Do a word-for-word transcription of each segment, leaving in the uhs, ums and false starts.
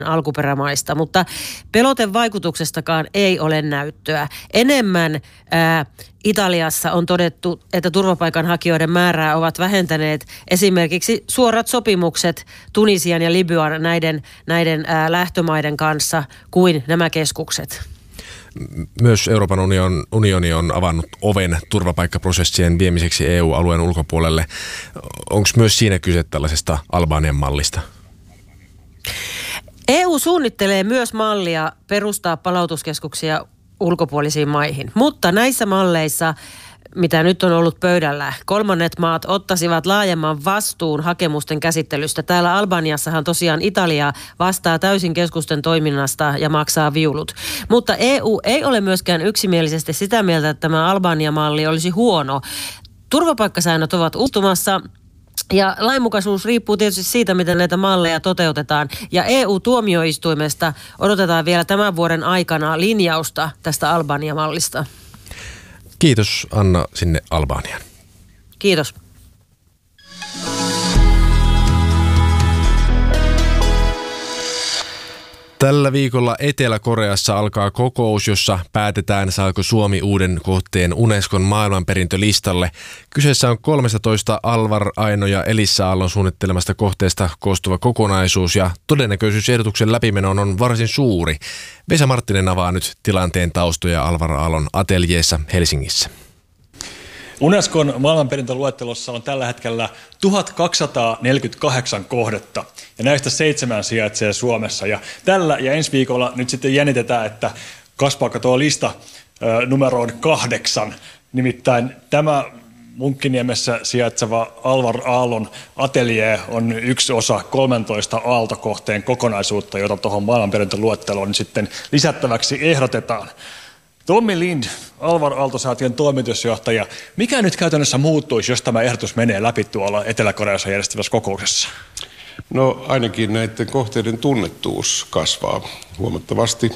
alkuperämaista, mutta pelotevaikutuksestakaan ei ole näyttöä. Enemmän ää, Italiassa on todettu, että turvapaikanhakijoiden määrää ovat vähentäneet esimerkiksi suorat sopimukset Tunisian ja Libyan näiden, näiden ää, lähtömaiden kanssa kuin nämä keskukset. Myös Euroopan union, unioni on avannut oven turvapaikkaprosessien viemiseksi E U-alueen ulkopuolelle. Onko myös siinä kyse tällaisesta Albanian mallista? E U suunnittelee myös mallia perustaa palautuskeskuksia ulkopuolisiin maihin, mutta näissä malleissa, mitä nyt on ollut pöydällä, kolmannet maat ottaisivat laajemman vastuun hakemusten käsittelystä. Täällä Albaniassahan tosiaan Italia vastaa täysin keskusten toiminnasta ja maksaa viulut. Mutta E U ei ole myöskään yksimielisesti sitä mieltä, että tämä Albania-malli olisi huono. Turvapaikkasäännöt ovat uustumassa. Ja lainmukaisuus riippuu tietysti siitä, miten näitä malleja toteutetaan. Ja E U-tuomioistuimesta odotetaan vielä tämän vuoden aikana linjausta tästä Albania-mallista. Kiitos Anna sinne Albaniaan. Kiitos. Tällä viikolla Etelä-Koreassa alkaa kokous, jossa päätetään, saako Suomi uuden kohteen Unescon maailmanperintölistalle. Kyseessä on kolmetoista Alvar Aino ja Elissa Aallon suunnittelemasta kohteesta koostuva kokonaisuus ja todennäköisyys ehdotuksen läpimenoon on varsin suuri. Vesa Marttinen avaa nyt tilanteen taustoja Alvar Aallon ateljeessa Helsingissä. Unescon maailmanperintöluettelossa on tällä hetkellä tuhatkaksisataaneljäkymmentäkahdeksan kohdetta ja näistä seitsemän sijaitsee Suomessa. Ja tällä ja ensi viikolla nyt sitten jännitetään, että kasvaako tuo lista ö, numeroon kahdeksan. Nimittäin tämä Munkkiniemessä sijaitseva Alvar Aallon ateljee on yksi osa kolmentoista aaltokohteen kokonaisuutta, jota tuohon maailmanperintöluetteloon sitten lisättäväksi ehdotetaan. Tommi Lind, Alvar Aalto-säätiön toimitusjohtaja. Mikä nyt käytännössä muuttuisi, jos tämä ehdotus menee läpi tuolla Etelä-Koreassa järjestävässä kokouksessa? No ainakin näiden kohteiden tunnettuus kasvaa huomattavasti.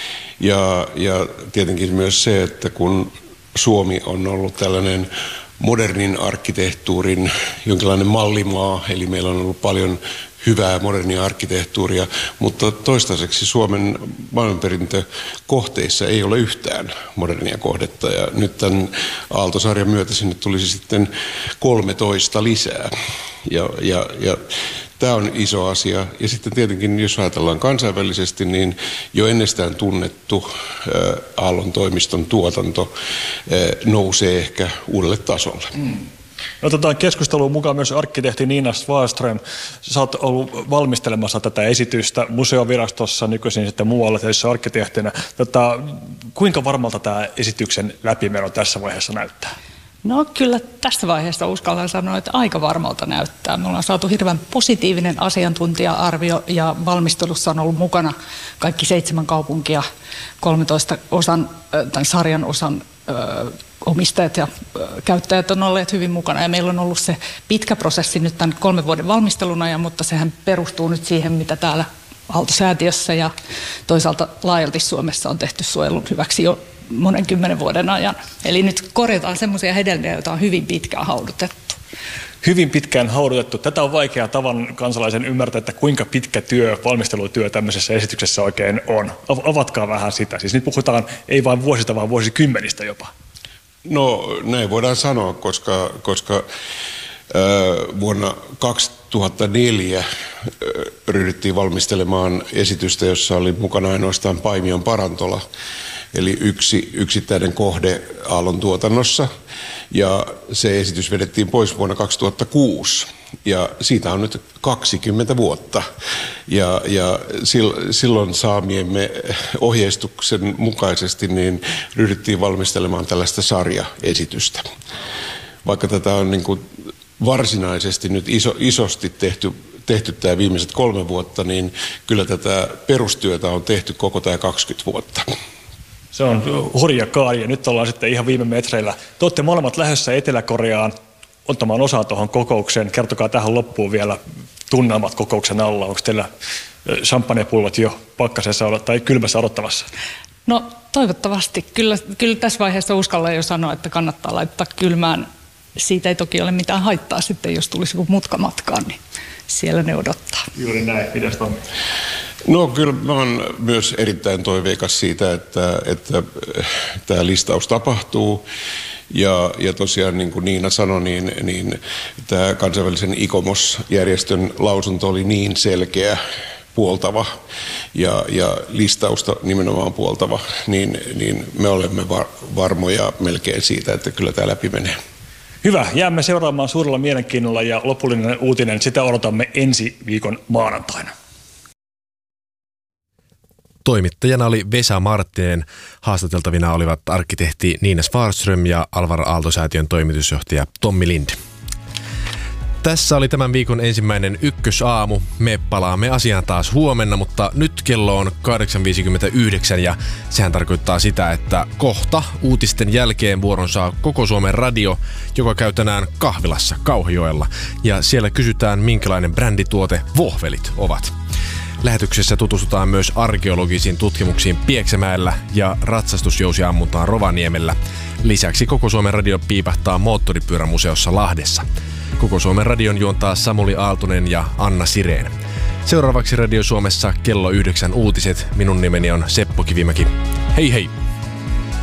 Ja, ja tietenkin myös se, että kun Suomi on ollut tällainen modernin arkkitehtuurin jonkinlainen mallimaa, eli meillä on ollut paljon hyvää modernia arkkitehtuuria, mutta toistaiseksi Suomen maailmanperintökohteissa ei ole yhtään modernia kohdetta. Ja nyt tämän Aalto-sarjan myötä sinne tulisi sitten kolmetoista lisää. Ja, ja, ja tämä on iso asia. Ja sitten tietenkin, jos ajatellaan kansainvälisesti, niin jo ennestään tunnettu ää, Aallon toimiston tuotanto ää, nousee ehkä uudelle tasolle. Mm. Otetaan keskusteluun mukaan myös arkkitehti Nina Svaström. Sä oot ollut valmistelemassa tätä esitystä museovirastossa, nykyisin sitten muualla töissä arkkitehtinä. Tota, kuinka varmalta tämä esityksen läpimeno tässä vaiheessa näyttää? No kyllä tässä vaiheessa uskallan sanoa, että aika varmalta näyttää. Me ollaan saatu hirveän positiivinen asiantuntija-arvio ja valmistelussa on ollut mukana kaikki seitsemän kaupunkia, kolmetoista osan, tämän sarjan osan omistajat ja käyttäjät on olleet hyvin mukana ja meillä on ollut se pitkä prosessi nyt tämän kolmen vuoden valmistelun ajan, mutta sehän perustuu nyt siihen, mitä täällä Aalto-säätiössä ja toisaalta laajalti Suomessa on tehty suojelun hyväksi jo monen kymmenen vuoden ajan. Eli nyt korjataan semmoisia hedelmiä, joita on hyvin pitkään haudutettu. Hyvin pitkään haudutettu. Tätä on vaikea tavan kansalaisen ymmärtää, että kuinka pitkä työ, valmistelutyö tämmöisessä esityksessä oikein on. Avatkaa vähän sitä. Siis nyt puhutaan ei vain vuosista, vaan vuosikymmenistä jopa. No näin voidaan sanoa, koska, koska äh, vuonna kaksituhattaneljä äh, ryhdyttiin valmistelemaan esitystä, jossa oli mukana ainoastaan Paimion Parantola, eli yksi yksittäinen kohde Aallon tuotannossa. Ja se esitys vedettiin pois vuonna kaksituhattakuusi. Ja siitä on nyt kaksikymmentä vuotta. Ja, ja silloin saamiemme ohjeistuksen mukaisesti niin ryhdyttiin valmistelemaan tällaista sarjaesitystä. Vaikka tätä on niin kuin varsinaisesti nyt iso, isosti tehty, tehty tämä viimeiset kolme vuotta, niin kyllä tätä perustyötä on tehty koko tämä kaksikymmentä vuotta. Se on hurja kaari ja nyt ollaan sitten ihan viime metreillä. Te olette molemmat lähdössä Etelä-Koreaan ottamaan osaa tuohon kokoukseen. Kertokaa tähän loppuun vielä tunnelmat kokouksen alla. Onko teillä champagnepullot jo pakkasessa tai kylmässä odottavassa? No toivottavasti. Kyllä, kyllä tässä vaiheessa uskallan jo sanoa, että kannattaa laittaa kylmään siitä ei toki ole mitään haittaa sitten, jos tulisi joku mutka matkaan, niin siellä ne odottaa. Juuri näin. Mitäs Tommi? No kyllä mä oon myös erittäin toiveikas siitä, että, että tämä listaus tapahtuu. Ja, ja tosiaan niin kuin Niina sanoi, niin, niin tämä kansainvälisen I C O M O S-järjestön lausunto oli niin selkeä, puoltava ja, ja listausta nimenomaan puoltava, niin, niin me olemme var, varmoja melkein siitä, että kyllä tämä läpi menee. Hyvä, jäämme seuraamaan suurella mielenkiinnolla ja lopullinen uutinen, sitä odotamme ensi viikon maanantaina. Toimittajana oli Vesa Marttinen, haastateltavina olivat arkkitehti Niina Sfarström ja Alvar Aalto-säätiön toimitusjohtaja Tommi Lind. Tässä oli tämän viikon ensimmäinen ykkösaamu. Me palaamme asiaan taas huomenna, mutta nyt kello on kahdeksan viisikymmentäyhdeksän ja sehän tarkoittaa sitä, että kohta uutisten jälkeen vuoron saa Koko Suomen radio, joka käy tänään kahvilassa Kauhajoella. Ja siellä kysytään, minkälainen brändituote vohvelit ovat. Lähetyksessä tutustutaan myös arkeologisiin tutkimuksiin Pieksämäellä ja ratsastusjousiammuntaan Rovaniemellä. Lisäksi Koko Suomen radio piipahtaa Moottoripyörämuseossa Lahdessa. Koko Suomen radion juontaa Samuli Aaltonen ja Anna Sireen. Seuraavaksi Radio Suomessa kello yhdeksän uutiset. Minun nimeni on Seppo Kivimäki. Hei hei!